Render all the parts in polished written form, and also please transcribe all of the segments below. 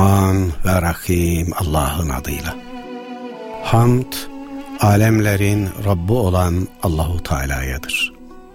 Rahman ve Rahim Allah'ın adıyla. Hamd, alemlerin Rabbi olan Allahu Teala'yadır.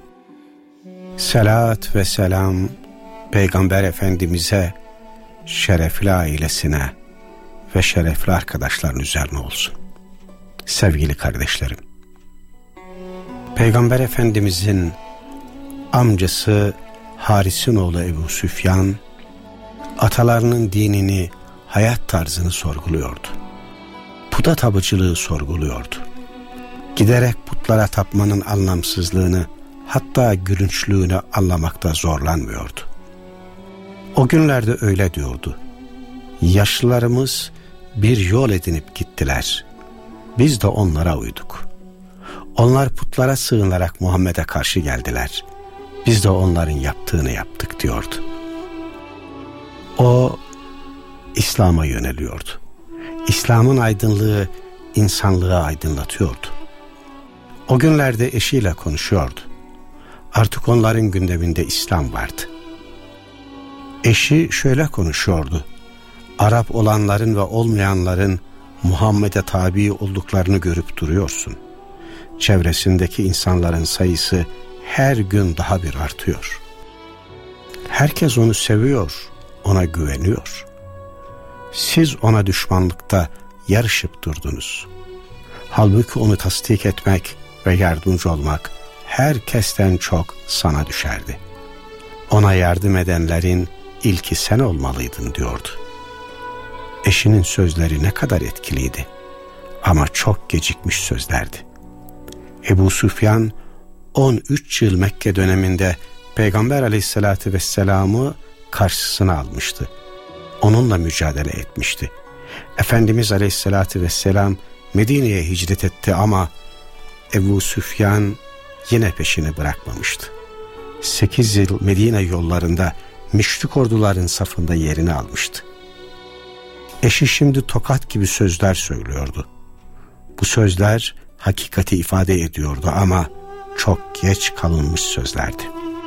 Selat ve selam Peygamber Efendimiz'e, şerefli ailesine ve şerefli arkadaşların üzerine olsun. Sevgili kardeşlerim, Peygamber Efendimiz'in amcası Haris'in oğlu Ebu Süfyan, atalarının dinini, hayat tarzını sorguluyordu. Puta tapıcılığı sorguluyordu. Giderek putlara tapmanın anlamsızlığını, hatta gülünçlüğünü anlamakta zorlanmıyordu. O günlerde öyle diyordu: yaşlılarımız bir yol edinip gittiler. Biz de onlara uyduk. Onlar putlara sığınarak Muhammed'e karşı geldiler. Biz de onların yaptığını yaptık diyordu. O İslam'a yöneliyordu. İslam'ın aydınlığı insanlığı aydınlatıyordu. O günlerde eşiyle konuşuyordu. Artık onların gündeminde İslam vardı. Eşi şöyle konuşuyordu: Arap olanların ve olmayanların Muhammed'e tabi olduklarını görüp duruyorsun. Çevresindeki insanların sayısı her gün daha bir artıyor. Herkes onu seviyor, ona güveniyor. Siz ona düşmanlıkta yarışıp durdunuz. Halbuki onu tasdik etmek ve yardımcı olmak herkesten çok sana düşerdi. Ona yardım edenlerin ilki sen olmalıydın diyordu. Eşinin sözleri ne kadar etkiliydi. Ama çok gecikmiş sözlerdi. Ebu Süfyan 13 yıl Mekke döneminde Peygamber Aleyhisselatü Vesselam'ı karşısına almıştı. Onunla mücadele etmişti. Efendimiz Aleyhisselatü Vesselam Medine'ye hicret etti ama Ebu Süfyan yine peşini bırakmamıştı. 8 yıl Medine yollarında müşrik orduların safında yerini almıştı. Eşi şimdi tokat gibi sözler söylüyordu. Bu sözler hakikati ifade ediyordu ama çok geç kalınmış sözlerdi.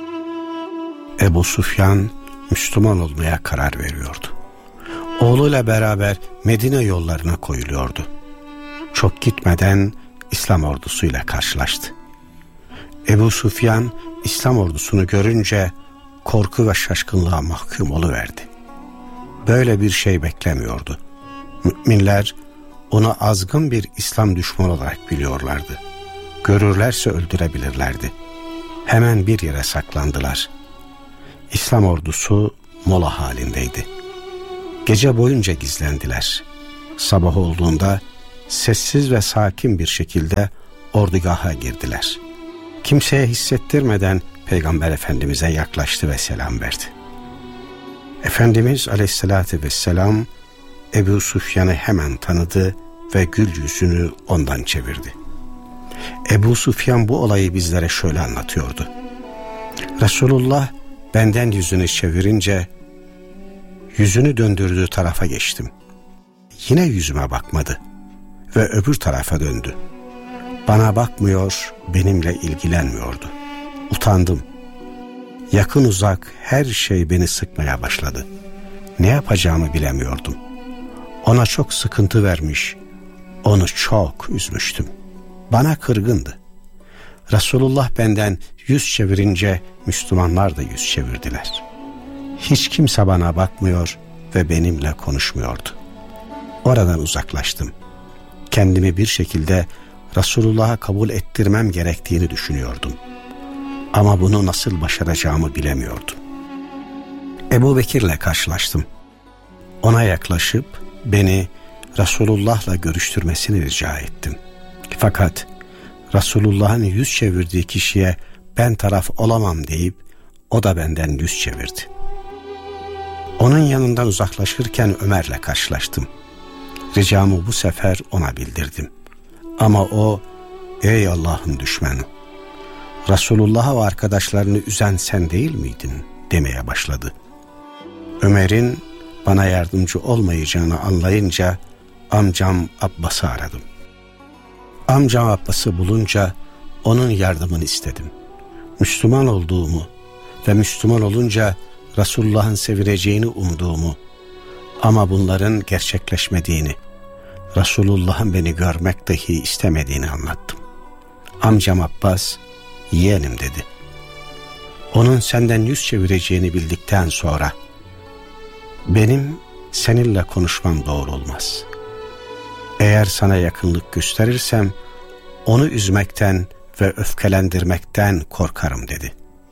Ebu Süfyan Müslüman olmaya karar veriyordu. Oğluyla beraber Medine yollarına koyuluyordu. Çok gitmeden İslam ordusuyla karşılaştı. Ebu Süfyan İslam ordusunu görünce korku ve şaşkınlığa mahkum oluverdi. Böyle bir şey beklemiyordu. Müminler onu azgın bir İslam düşmanı olarak biliyorlardı. Görürlerse öldürebilirlerdi. Hemen bir yere saklandılar. İslam ordusu mola halindeydi. Gece boyunca gizlendiler. Sabah olduğunda sessiz ve sakin bir şekilde ordugaha girdiler. Kimseye hissettirmeden Peygamber Efendimiz'e yaklaştı ve selam verdi. Efendimiz Aleyhisselatü Vesselam Ebu Süfyan'ı hemen tanıdı ve gül yüzünü ondan çevirdi. Ebu Süfyan bu olayı bizlere şöyle anlatıyordu: Resulullah benden yüzünü çevirince yüzünü döndürdüğü tarafa geçtim. Yine yüzüme bakmadı ve öbür tarafa döndü. Bana bakmıyor, benimle ilgilenmiyordu. Utandım. Yakın uzak her şey beni sıkmaya başladı. Ne yapacağımı bilemiyordum. Ona çok sıkıntı vermiş, onu çok üzmüştüm. Bana kırgındı. Resulullah benden yüz çevirince Müslümanlar da yüz çevirdiler. Hiç kimse bana bakmıyor ve benimle konuşmuyordu. Oradan uzaklaştım. Kendimi bir şekilde Resulullah'a kabul ettirmem gerektiğini düşünüyordum. Ama bunu nasıl başaracağımı bilemiyordum. Ebu Bekir'le karşılaştım. Ona yaklaşıp beni Resulullah'la görüştürmesini rica ettim. Fakat Resulullah'ın yüz çevirdiği kişiye ben taraf olamam deyip o da benden yüz çevirdi. Onun yanından uzaklaşırken Ömer'le karşılaştım. Ricamı bu sefer ona bildirdim. Ama o, ey Allah'ın düşmanı, Resulullah'a ve arkadaşlarını üzen sen değil miydin demeye başladı. Ömer'in bana yardımcı olmayacağını anlayınca amcam Abbas'ı aradım. Amcam Abbas'ı bulunca onun yardımını istedim. Müslüman olduğumu ve Müslüman olunca Resulullah'ın sevileceğini umduğumu, Ama bunların gerçekleşmediğini, Resulullah'ın beni görmek dahi istemediğini anlattım. Amcam Abbas, yeğenim dedi. Onun senden yüz çevireceğini bildikten sonra, benim seninle konuşmam doğru olmaz. Eğer sana yakınlık gösterirsem, onu üzmekten ve öfkelendirmekten korkarım dedi.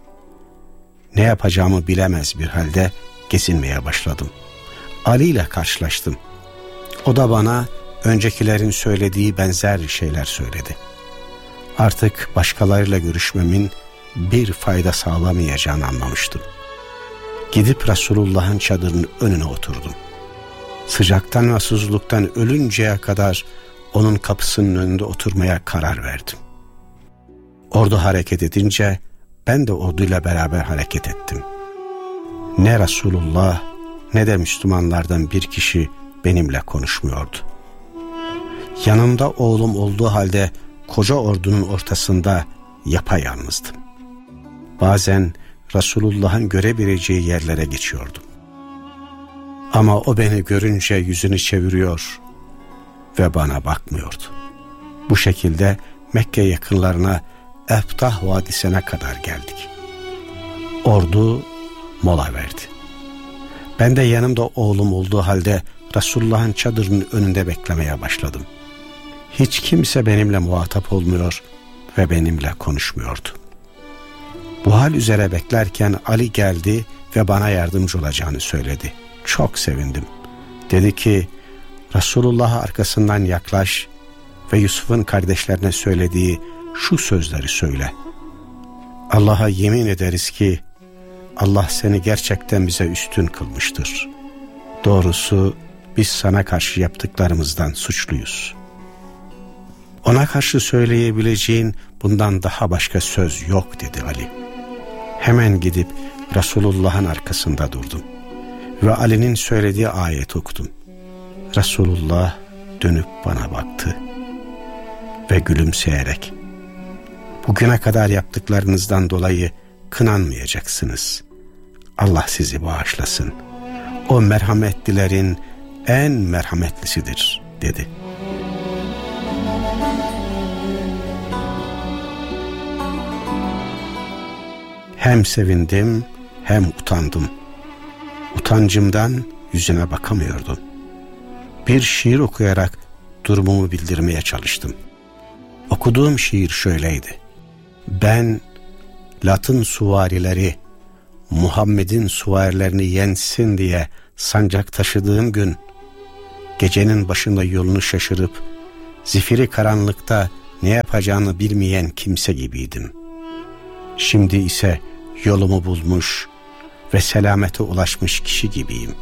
Ne yapacağımı bilemez bir halde gezinmeye başladım. Ali ile karşılaştım. O da bana öncekilerin söylediği benzer şeyler söyledi. Artık başkalarıyla görüşmemin bir fayda sağlamayacağını anlamıştım. Gidip Resulullah'ın çadırının önüne oturdum. Sıcaktan ve susuzluktan ölünceye kadar onun kapısının önünde oturmaya karar verdim. Ordu hareket edince ben de orduyla beraber hareket ettim. Ne Resulullah ne de Müslümanlardan bir kişi benimle konuşmuyordu. Yanımda oğlum olduğu halde koca ordunun ortasında yapayalnızdım. Bazen Resulullah'ın görebileceği yerlere geçiyordum. Ama o beni görünce yüzünü çeviriyor ve bana bakmıyordu. Bu şekilde Mekke yakınlarına Eftah Vadisi'ne kadar geldik. Ordu mola verdi. Ben de yanımda oğlum olduğu halde Resulullah'ın çadırının önünde beklemeye başladım. Hiç kimse benimle muhatap olmuyor ve benimle konuşmuyordu. Bu hal üzere beklerken Ali geldi ve bana yardımcı olacağını söyledi. Çok sevindim. Dedi ki, Resulullah'a arkasından yaklaş ve Yusuf'un kardeşlerine söylediği şu sözleri söyle. Allah'a yemin ederiz ki Allah seni gerçekten bize üstün kılmıştır. Doğrusu biz sana karşı yaptıklarımızdan suçluyuz. Ona karşı söyleyebileceğin bundan daha başka söz yok dedi Ali. Hemen gidip Resulullah'ın arkasında durdum ve Ali'nin söylediği ayet okudum. Resulullah dönüp bana baktı ve gülümseyerek, bugüne kadar yaptıklarınızdan dolayı kınanmayacaksınız. Allah sizi bağışlasın. O merhametlilerin en merhametlisidir dedi. Hem sevindim hem utandım. Utancımdan yüzüne bakamıyordum. Bir şiir okuyarak durumumu bildirmeye çalıştım. Okuduğum şiir şöyleydi. Ben Lat'ın süvarileri Muhammed'in süvarilerini yensin diye sancak taşıdığım gün, gecenin başında yolunu şaşırıp zifiri karanlıkta ne yapacağını bilmeyen kimse gibiydim. Şimdi ise yolumu bulmuş ve selamete ulaşmış kişi gibiyim.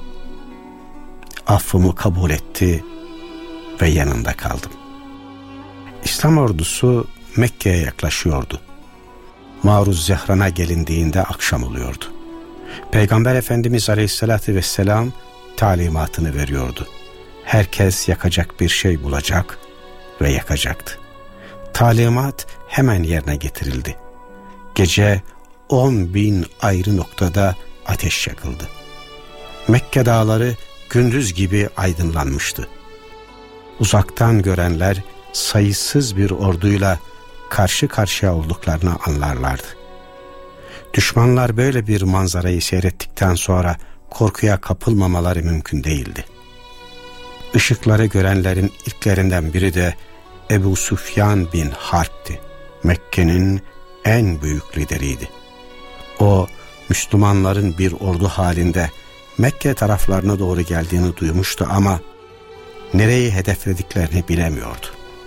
Affımı kabul etti ve yanında kaldım. İslam ordusu Mekke'ye yaklaşıyordu. Maruz Zehran'a gelindiğinde akşam oluyordu. Peygamber Efendimiz Aleyhisselatü Vesselam talimatını veriyordu. Herkes yakacak bir şey bulacak ve yakacaktı. Talimat hemen yerine getirildi. Gece 10.000 ayrı noktada ateş yakıldı. Mekke dağları gündüz gibi aydınlanmıştı. Uzaktan görenler sayısız bir orduyla karşı karşıya olduklarını anlarlardı. Düşmanlar böyle bir manzarayı seyrettikten sonra korkuya kapılmamaları mümkün değildi. Işıkları görenlerin ilklerinden biri de Ebu Süfyan bin Harp'ti. Mekke'nin en büyük lideriydi. O, Müslümanların bir ordu halinde Mekke taraflarına doğru geldiğini duymuştu ama nereyi hedeflediklerini bilemiyordu.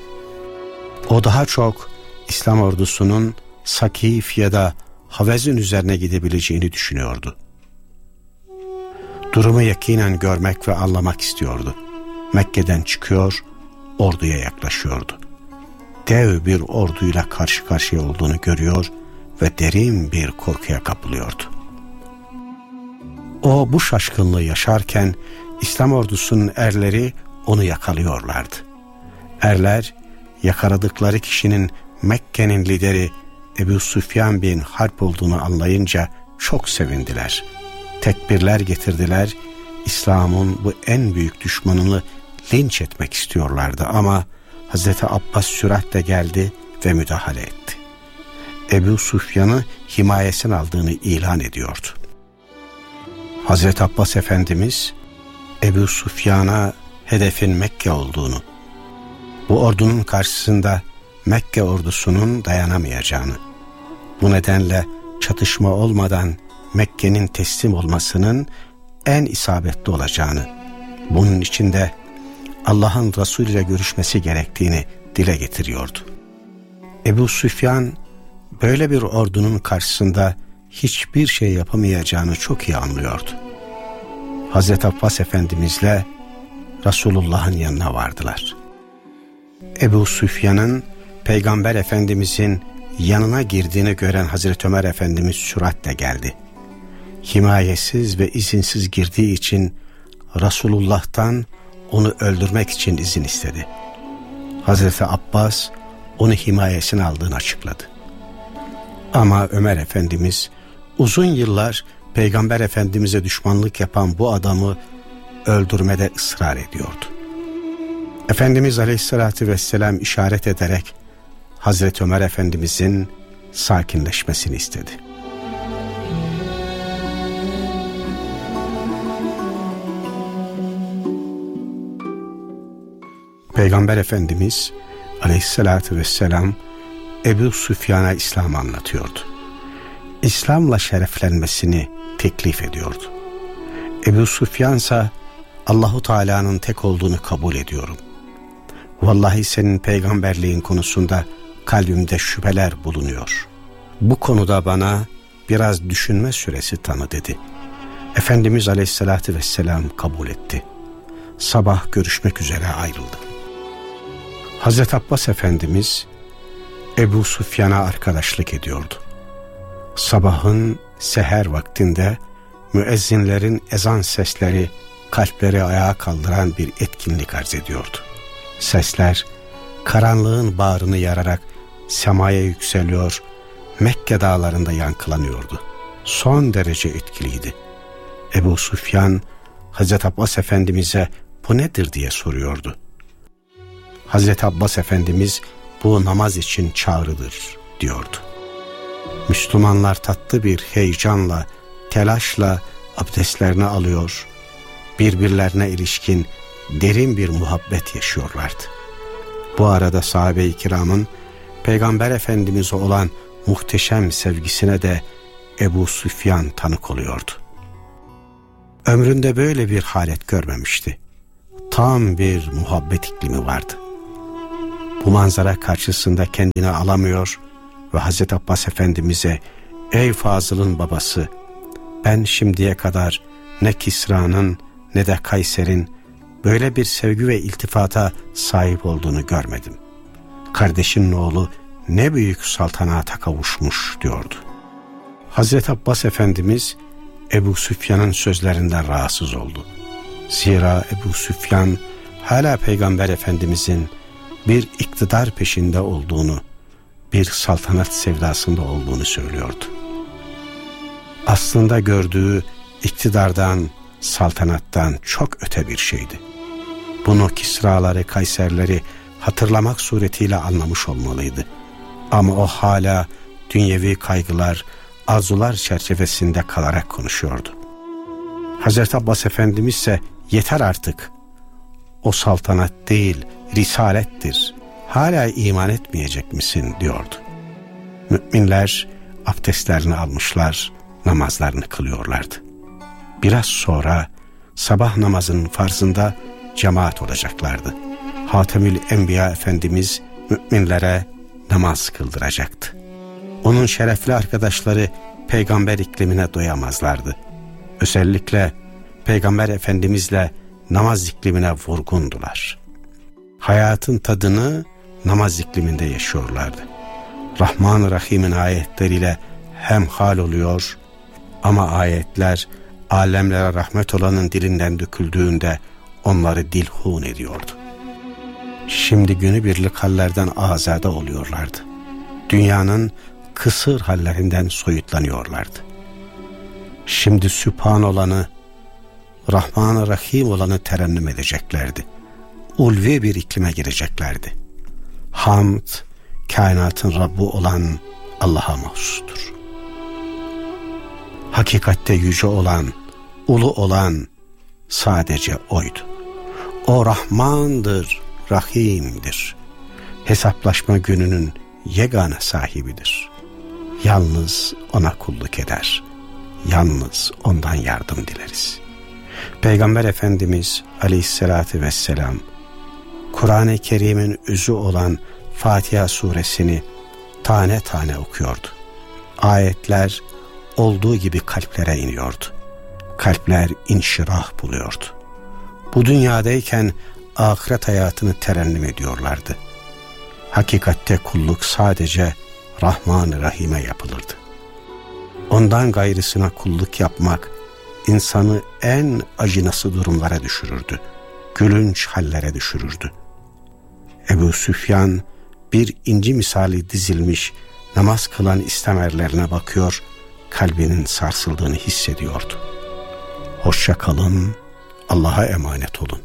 O daha çok İslam ordusunun Sakif ya da Havezin üzerine gidebileceğini düşünüyordu. Durumu yakinen görmek ve anlamak istiyordu. Mekke'den çıkıyor, orduya yaklaşıyordu. Dev bir orduyla karşı karşıya olduğunu görüyor ve derin bir korkuya kapılıyordu. O bu şaşkınlığı yaşarken İslam ordusunun erleri onu yakalıyorlardı. Erler yakaladıkları kişinin Mekke'nin lideri Ebu Süfyan bin Harp olduğunu anlayınca çok sevindiler. Tekbirler getirdiler İslam'ın bu en büyük düşmanını linç etmek istiyorlardı ama Hazreti Abbas süratle geldi ve müdahale etti. Ebu Süfyan'ı himayesine aldığını ilan ediyordu. Hazreti Abbas Efendimiz Ebu Süfyan'a hedefin Mekke olduğunu, bu ordunun karşısında Mekke ordusunun dayanamayacağını, bu nedenle çatışma olmadan Mekke'nin teslim olmasının en isabetli olacağını, bunun için de Allah'ın Resulü ile görüşmesi gerektiğini dile getiriyordu. Ebu Süfyan böyle bir ordunun karşısında hiçbir şey yapamayacağını çok iyi anlıyordu. Hazreti Abbas Efendimizle Resulullah'ın yanına vardılar. Ebu Süfyan'ın Peygamber Efendimizin yanına girdiğini gören Hazreti Ömer Efendimiz süratle geldi. Himayesiz ve izinsiz girdiği için Resulullah'tan onu öldürmek için izin istedi. Hazreti Abbas onu himayesine aldığını açıkladı. Ama Ömer Efendimiz uzun yıllar Peygamber Efendimiz'e düşmanlık yapan bu adamı öldürmede ısrar ediyordu. Efendimiz Aleyhisselatü Vesselam işaret ederek Hazreti Ömer Efendimiz'in sakinleşmesini istedi. Peygamber Efendimiz Aleyhisselatü Vesselam Ebu Süfyan'a İslam'ı anlatıyordu. İslam'la şereflenmesini teklif ediyordu. Ebu Süfyan ise Allahu Teala'nın tek olduğunu kabul ediyorum. Vallahi senin peygamberliğin konusunda kalbimde şüpheler bulunuyor. Bu konuda bana biraz düşünme süresi tanı dedi. Efendimiz Aleyhisselatü Vesselam kabul etti. Sabah görüşmek üzere ayrıldı. Hazreti Abbas Efendimiz Ebu Süfyan'a arkadaşlık ediyordu. Sabahın seher vaktinde müezzinlerin ezan sesleri kalpleri ayağa kaldıran bir etkinlik arz ediyordu. Sesler karanlığın bağrını yararak semaya yükseliyor, Mekke dağlarında yankılanıyordu. Son derece etkiliydi. Ebu Süfyan Hazreti Abbas Efendimiz'e bu nedir diye soruyordu. Hazreti Abbas Efendimiz bu namaz için çağrıdır diyordu. Müslümanlar tatlı bir heyecanla, telaşla abdestlerini alıyor, birbirlerine ilişkin derin bir muhabbet yaşıyorlardı. Bu arada sahabe-i kiramın Peygamber Efendimiz'e olan muhteşem sevgisine de Ebu Süfyan tanık oluyordu. Ömründe böyle bir halet görmemişti. Tam bir muhabbet iklimi vardı. Bu manzara karşısında kendini alamıyor ve Hazreti Abbas Efendimiz'e ey Fazıl'ın babası, ben şimdiye kadar ne Kisra'nın ne de Kayser'in böyle bir sevgi ve iltifata sahip olduğunu görmedim. Kardeşinin oğlu ne büyük saltanata kavuşmuş diyordu. Hazreti Abbas Efendimiz Ebu Süfyan'ın sözlerinden rahatsız oldu. Zira Ebu Süfyan hala Peygamber Efendimizin bir iktidar peşinde olduğunu, bir saltanat sevdasında olduğunu söylüyordu. Aslında gördüğü iktidardan, saltanattan çok öte bir şeydi. Bunu Kisraları, Kayserleri hatırlamak suretiyle anlamış olmalıydı. Ama o hala dünyevi kaygılar, arzular çerçevesinde kalarak konuşuyordu. Hazreti Abbas Efendimiz ise yeter artık, o saltanat değil, risalettir, hala iman etmeyecek misin diyordu. Müminler abdestlerini almışlar, namazlarını kılıyorlardı. Biraz sonra sabah namazının farzında cemaat olacaklardı. Hatemül Enbiya Efendimiz müminlere namaz kıldıracaktı. Onun şerefli arkadaşları peygamber iklimine doyamazlardı. Özellikle Peygamber Efendimizle namaz iklimine vurgundular. Hayatın tadını namaz ikliminde yaşıyorlardı. Rahman-ı Rahim'in ayetleriyle hemhal oluyor ama ayetler alemlere rahmet olanın dilinden döküldüğünde onları dilhun ediyordu. Şimdi günübirlik hallerden azade oluyorlardı. Dünyanın kısır hallerinden soyutlanıyorlardı. Şimdi Sübhan olanı, Rahman-ı Rahim olanı terennüm edeceklerdi. Ulvi bir iklime gireceklerdi. Hamd, kainatın Rabbi olan Allah'a mahsustur. Hakikatte yüce olan, ulu olan sadece O'ydu. O Rahmandır, Rahim'dir. Hesaplaşma gününün yegane sahibidir. Yalnız O'na kulluk eder. Yalnız O'ndan yardım dileriz. Peygamber Efendimiz Aleyhisselatü Vesselam Kur'an-ı Kerim'in özü olan Fatiha suresini tane tane okuyordu. Ayetler olduğu gibi kalplere iniyordu. Kalpler inşirah buluyordu. Bu dünyadayken ahiret hayatını terennüm ediyorlardı. Hakikatte kulluk sadece Rahman-ı Rahim'e yapılırdı. Ondan gayrısına kulluk yapmak insanı en acınası durumlara düşürürdü. Gülünç hallere düşürürdü. Ebu Süfyan bir inci misali dizilmiş namaz kılan İstemerlerine bakıyor, kalbinin sarsıldığını hissediyordu. Hoşça kalın, Allah'a emanet olun.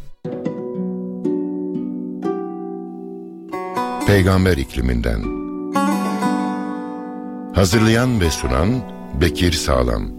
Peygamber ikliminden. Hazırlayan ve sunan Bekir Sağlam.